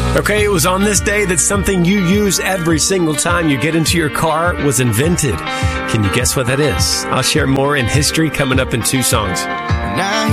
Okay, it was on this day that something you use every single time you get into your car was invented. Can you guess what that is? I'll share more in history coming up in 2 songs.